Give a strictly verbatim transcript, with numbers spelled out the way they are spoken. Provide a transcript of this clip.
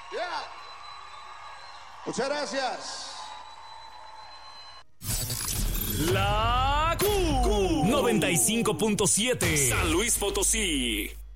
Yeah. Muchas gracias. La Q noventa y cinco punto siete San Luis Potosí.